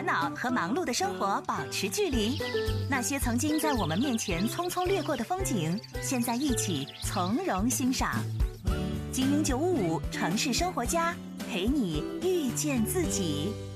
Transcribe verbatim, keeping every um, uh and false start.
烦恼和忙碌的生活保持距离。那些曾经在我们面前匆匆掠过的风景，现在一起从容欣赏。精英九五五城市生活家，陪你遇见自己。